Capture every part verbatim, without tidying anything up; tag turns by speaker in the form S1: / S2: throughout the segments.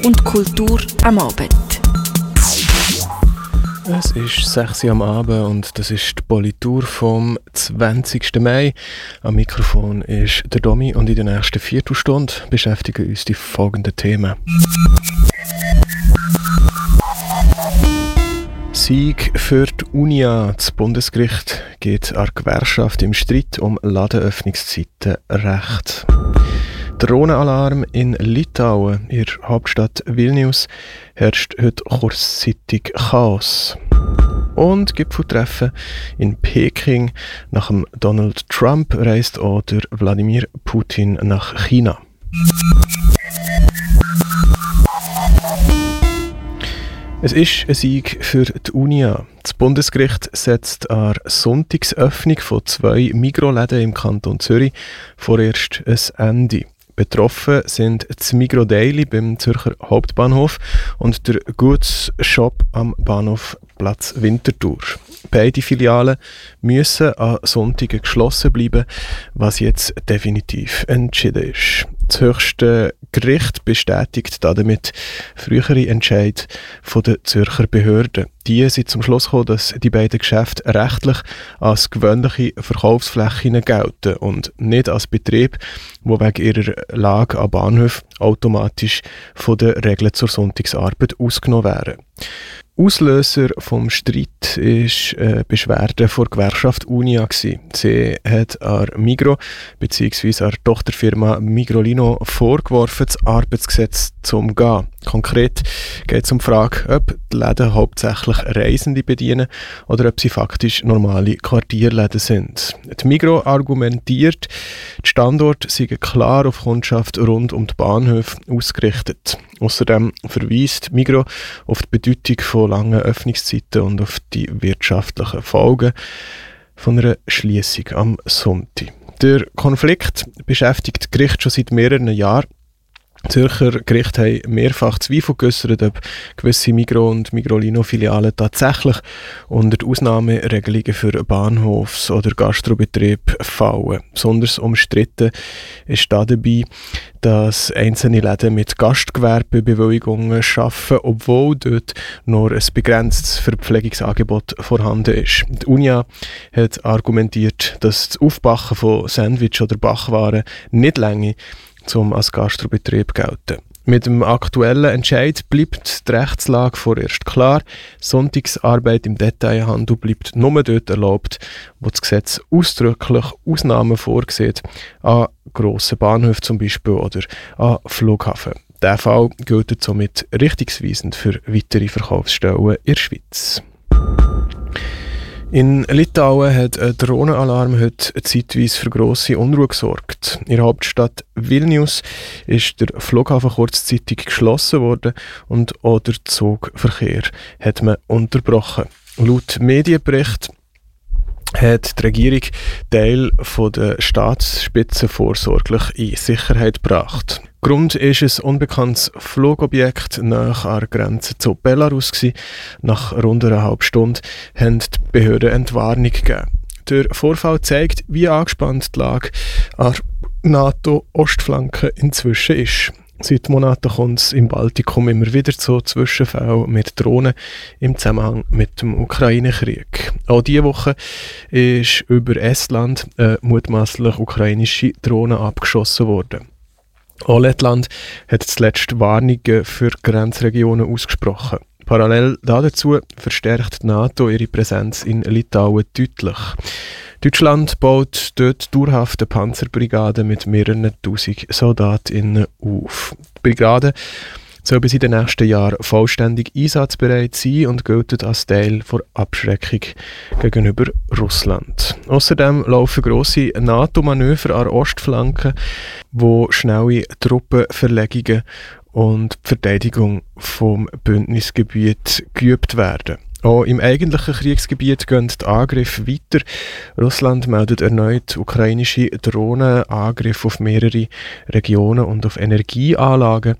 S1: und Kultur am Abend.
S2: Es ist sechs Uhr am Abend und das ist die Politur vom zwanzigsten Mai. Am Mikrofon ist der Domi und in der nächsten Viertelstunde beschäftigen uns die folgenden Themen. Sieg für die Unia. Das Bundesgericht geht an die Gewerkschaft im Streit um Ladenöffnungszeiten Recht. Drohnenalarm in Litauen, in der Hauptstadt Vilnius, herrscht heute kurzzeitig Chaos. Und Gipfeltreffen in Peking. Nach dem Donald Trump reist auch der Wladimir Putin nach China. Es ist ein Sieg für die Unia. Das Bundesgericht setzt an Sonntagsöffnung von zwei Migros-Läden im Kanton Zürich vorerst ein Ende. Betroffen sind das Migros Daily beim Zürcher Hauptbahnhof und der Goods Shop am Bahnhof Platz Winterthur. Beide Filialen müssen an Sonntagen geschlossen bleiben, was jetzt definitiv entschieden ist. Das höchste Gericht bestätigt damit frühere Entscheid von der Zürcher Behörden. Die sind zum Schluss gekommen, dass die beiden Geschäfte rechtlich als gewöhnliche Verkaufsflächen gelten und nicht als Betrieb, die wegen ihrer Lage an Bahnhöfen automatisch von den Regeln zur Sonntagsarbeit ausgenommen wären. Auslöser vom Streit war eine Beschwerde vor der Gewerkschaft Unia. Sie hat an Migros bzw. an der Tochterfirma Migrolino vorgeworfen, das Arbeitsgesetz zu umgehen. Konkret geht es um die Frage, ob die Läden hauptsächlich Reisende bedienen oder ob sie faktisch normale Quartierläden sind. Die Migros argumentiert, die Standorte seien klar auf Kundschaft rund um die Bahnhöfe ausgerichtet. Außerdem verweist Migros auf die Bedeutung von langen Öffnungszeiten und auf die wirtschaftlichen Folgen von einer Schliessung am Sonntag. Der Konflikt beschäftigt das Gericht schon seit mehreren Jahren. Die Zürcher Gerichte haben mehrfach Zweifel geäussert, ob gewisse Migros- und Migrolino-Filialen tatsächlich unter die Ausnahmeregelungen für Bahnhofs- oder Gastrobetrieb fallen. Besonders umstritten ist da dabei, dass einzelne Läden mit Gastgewerbebewilligungen arbeiten, obwohl dort nur ein begrenztes Verpflegungsangebot vorhanden ist. Die Unia hat argumentiert, dass das Aufbacken von Sandwich oder Backwaren nicht reiche, um als Gastrobetrieb gelten. Mit dem aktuellen Entscheid bleibt die Rechtslage vorerst klar. Sonntagsarbeit im Detailhandel bleibt nur dort erlaubt, wo das Gesetz ausdrücklich Ausnahmen vorsieht, an grossen Bahnhöfen zum Beispiel oder an Flughafen. Dieser Fall gilt somit richtungsweisend für weitere Verkaufsstellen in der Schweiz. In Litauen hat ein Drohnenalarm heute zeitweise für grosse Unruhe gesorgt. In der Hauptstadt Vilnius ist der Flughafen kurzzeitig geschlossen worden und auch der Zugverkehr hat man unterbrochen. Laut Medienbericht hat die Regierung Teil der Staatsspitze vorsorglich in Sicherheit gebracht. Grund ist ein unbekanntes Flugobjekt nahe an der Grenze zu Belarus gewesen. Nach rund einer halben Stunde haben die Behörden Entwarnung gegeben. Der Vorfall zeigt, wie angespannt die Lage an der NATO-Ostflanke inzwischen ist. Seit Monaten kommt es im Baltikum immer wieder zu Zwischenfällen mit Drohnen im Zusammenhang mit dem Ukraine-Krieg. Auch diese Woche ist über Estland eine mutmaßlich ukrainische Drohne abgeschossen worden. Auch Lettland hat zuletzt Warnungen für Grenzregionen ausgesprochen. Parallel dazu verstärkt die NATO ihre Präsenz in Litauen deutlich. Deutschland baut dort dauerhaft eine Panzerbrigade mit mehreren tausend SoldatInnen auf. Die Brigade soll bis in den nächsten Jahren vollständig einsatzbereit sein und gilt als Teil der Abschreckung gegenüber Russland. Außerdem laufen grosse NATO-Manöver an der Ostflanke, wo schnelle Truppenverlegungen und die Verteidigung vom Bündnisgebiet geübt werden. Auch im eigentlichen Kriegsgebiet gehen die Angriffe weiter. Russland meldet erneut ukrainische Drohnenangriffe auf mehrere Regionen und auf Energieanlagen.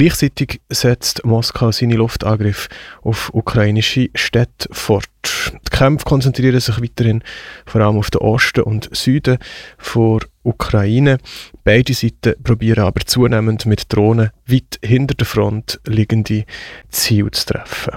S2: Gleichzeitig setzt Moskau seine Luftangriffe auf ukrainische Städte fort. Die Die Kämpfe konzentrieren sich weiterhin vor allem auf den Osten und Süden der Ukraine. Beide Seiten probieren aber zunehmend mit Drohnen weit hinter der Front liegende Ziele zu treffen.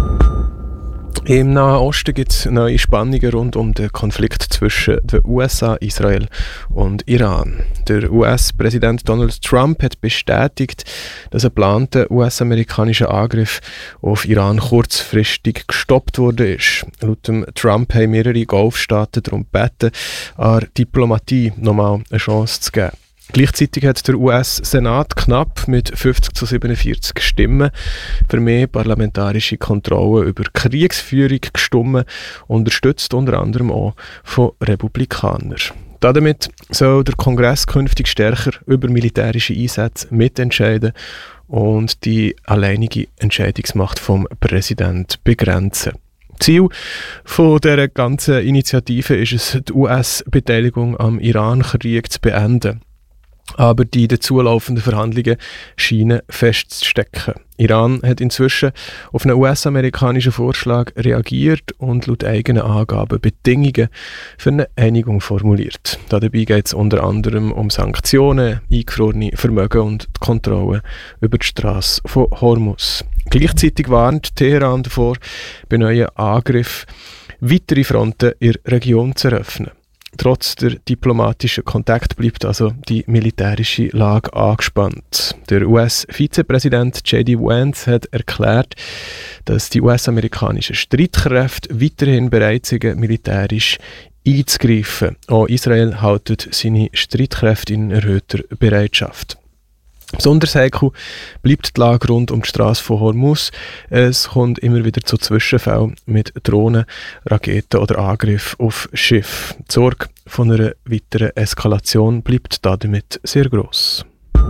S2: Im Nahen Osten gibt es neue Spannungen rund um den Konflikt zwischen den U S A, Israel und Iran. Der U S-Präsident Donald Trump hat bestätigt, dass ein geplanter U S-amerikanischer Angriff auf Iran kurzfristig gestoppt wurde. Laut dem Trump haben mehrere Golfstaaten darum gebeten, an Diplomatie nochmal eine Chance zu geben. Gleichzeitig hat der U S-Senat knapp mit fünfzig zu siebenundvierzig Stimmen für mehr parlamentarische Kontrolle über Kriegsführung gestimmt, unterstützt unter anderem auch von Republikanern. Damit soll der Kongress künftig stärker über militärische Einsätze mitentscheiden und die alleinige Entscheidungsmacht vom Präsidenten begrenzen. Ziel von dieser ganzen Initiative ist es, die U S-Beteiligung am Iran-Krieg zu beenden. Aber die dazu laufenden Verhandlungen scheinen festzustecken. Iran hat inzwischen auf einen U S-amerikanischen Vorschlag reagiert und laut eigenen Angaben Bedingungen für eine Einigung formuliert. Dabei geht es unter anderem um Sanktionen, eingefrorene Vermögen und die Kontrolle über die Strasse von Hormuz. Gleichzeitig warnt Teheran davor, bei neuen Angriffen weitere Fronten in der Region zu eröffnen. Trotz der diplomatischen Kontakt bleibt also die militärische Lage angespannt. Der U S-Vizepräsident J D Vance hat erklärt, dass die U S-amerikanischen Streitkräfte weiterhin bereit sind, militärisch einzugreifen. Auch Israel hält seine Streitkräfte in erhöhter Bereitschaft. Besonders heikel bleibt die Lage rund um die Strasse von Hormuz. Es kommt immer wieder zu Zwischenfällen mit Drohnen, Raketen oder Angriffen auf Schiffe. Die Sorge von einer weiteren Eskalation bleibt damit sehr gross.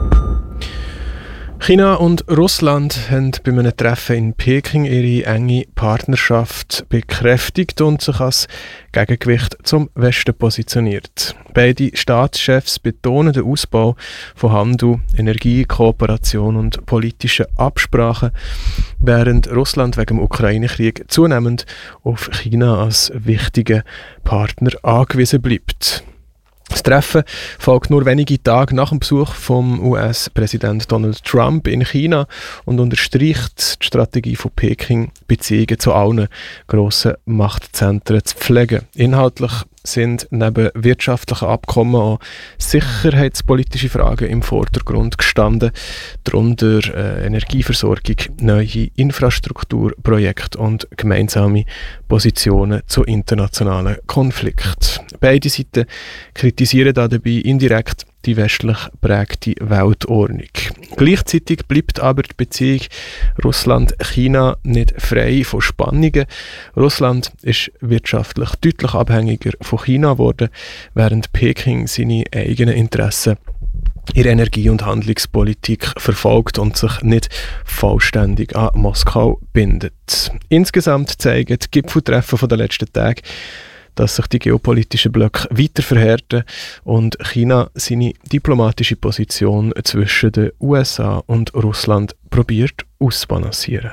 S2: China und Russland haben bei einem Treffen in Peking ihre enge Partnerschaft bekräftigt und sich als Gegengewicht zum Westen positioniert. Beide Staatschefs betonen den Ausbau von Handel, Energie, Kooperation und politischen Absprachen, während Russland wegen dem Ukraine-Krieg zunehmend auf China als wichtigen Partner angewiesen bleibt. Das Treffen folgt nur wenige Tage nach dem Besuch vom U S-Präsident Donald Trump in China und unterstreicht die Strategie von Peking, Beziehungen zu allen grossen Machtzentren zu pflegen. Inhaltlich sind neben wirtschaftlichen Abkommen auch sicherheitspolitische Fragen im Vordergrund gestanden, darunter äh, Energieversorgung, neue Infrastrukturprojekte und gemeinsame Positionen zu internationalen Konflikten. Beide Seiten kritisieren dabei indirekt die westlich prägte Weltordnung. Gleichzeitig bleibt aber die Beziehung Russland-China nicht frei von Spannungen. Russland ist wirtschaftlich deutlich abhängiger von China geworden, während Peking seine eigenen Interessen in Energie- und Handelspolitik verfolgt und sich nicht vollständig an Moskau bindet. Insgesamt zeigen die Gipfeltreffen der letzten Tage, dass sich die geopolitischen Blöcke weiter verhärten und China seine diplomatische Position zwischen den U S A und Russland probiert auszubalancieren.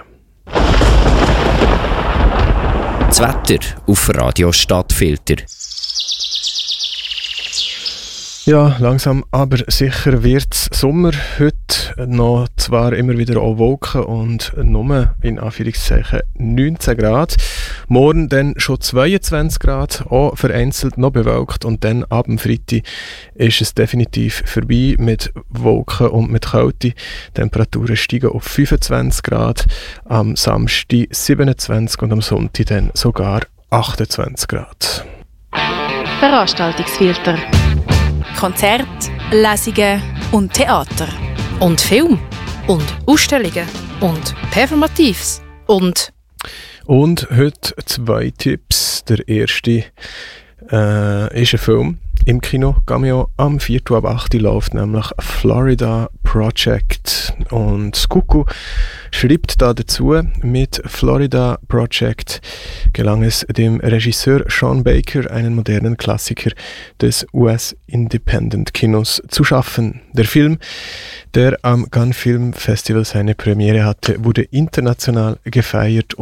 S3: Das Wetter auf Radio Stadtfilter.
S2: Ja, langsam aber sicher wird es Sommer. Heute noch zwar immer wieder auch Wolken und nur in Anführungszeichen neunzehn Grad. Morgen dann schon zweiundzwanzig Grad, auch vereinzelt noch bewölkt. Und dann ab dem Freitag ist es definitiv vorbei mit Wolken und mit Kälte. Die Temperaturen steigen auf fünfundzwanzig Grad, am Samstag siebenundzwanzig und am Sonntag dann sogar achtundzwanzig Grad.
S1: Veranstaltungsfilter. Konzerte, Lesungen und Theater.
S4: Und Film. Und Ausstellungen. Und Performatives. Und...
S2: Und heute zwei Tipps. Der erste äh, ist ein Film im Kino. Cameo am vierten ab acht läuft nämlich Florida Project. Und Kuku schreibt da dazu, mit Florida Project gelang es dem Regisseur Sean Baker, einen modernen Klassiker des U S-Independent-Kinos zu schaffen. Der Film, der am Cannes Film Festival seine Premiere hatte, wurde international gefeiert und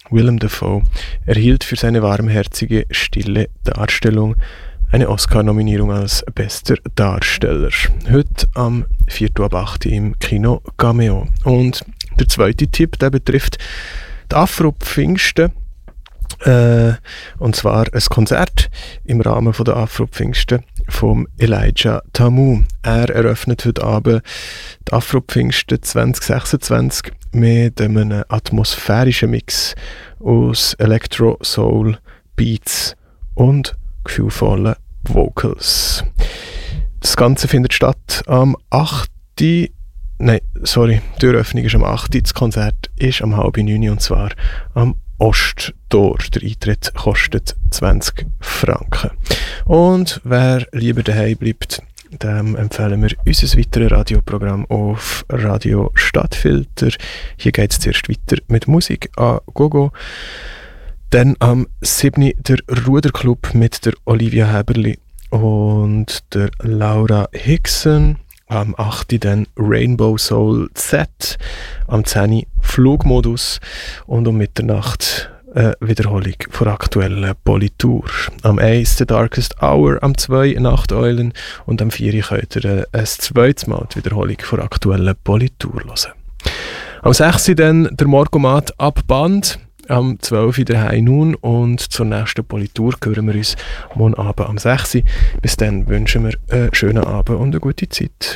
S2: Willem Dafoe, erhielt für seine warmherzige, stille Darstellung eine Oscar-Nominierung als bester Darsteller. Heute am vierten ab acht im Kino Cameo. Und der zweite Tipp, der betrifft die Afro-Pfingsten. Äh, und zwar ein Konzert im Rahmen von der Afro-Pfingsten vom Elijah Tamu. Er eröffnet heute Abend die Afro-Pfingsten zwanzig sechsundzwanzig mit einem atmosphärischen Mix aus Electro, Soul, Beats und gefühlvollen Vocals. Das Ganze findet statt am achten Nein, sorry, die Eröffnung ist am achten Das Konzert ist am halb neun und zwar am Osttor. Der Eintritt kostet zwanzig Franken. Und wer lieber daheim bleibt, dem empfehlen wir unser weiteres Radioprogramm auf Radio Stadtfilter. Hier geht es zuerst weiter mit Musik an Gogo. Dann am siebten der Ruderclub mit der Olivia Häberli und der Laura Hickson. Am achten dann Rainbow Soul Z. Am zehnten Flugmodus. Und um Mitternacht eine Wiederholung von aktuellen Politur. Am eins The Darkest Hour, am zwei Nachteulen und am vier könnt ihr ein zweites Mal die Wiederholung von aktuellen Politur hören. Am sechs dann der Morgomat ab Band. Am zwölf der High Noon und zur nächsten Politur hören wir uns morgen Abend am sechs. Bis dann wünschen wir einen schönen Abend und eine gute Zeit.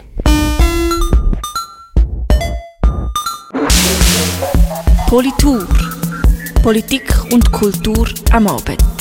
S1: Politur. Politik und Kultur am Abend.